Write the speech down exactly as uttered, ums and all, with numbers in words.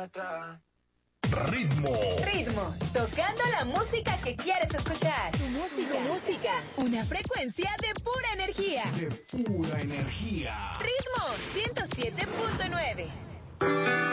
atrás. Ritmo. Ritmo. Tocando la música que quieres escuchar. Tu música. Tu música. Una frecuencia de pura energía. De pura energía. Ritmo ciento siete punto nueve.